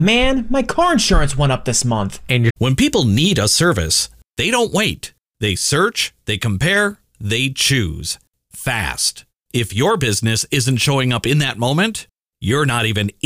Man, my car insurance went up this month. When people need a service, they don't wait. They search, they compare, they choose. Fast. If your business isn't showing up in that moment, you're not even